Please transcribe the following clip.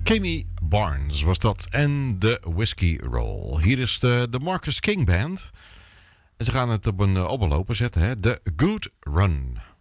Kimmy Barnes was dat. En de Whiskey Roll. Hier is de Marcus King Band. En ze gaan het op een lopen zetten. Hè? De Good Run.